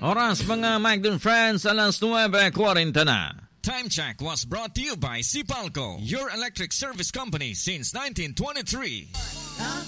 Oras mga Mike and Friends, alas 9:40 na. Time check was brought to you by Sipalco, your electric service company since 1923.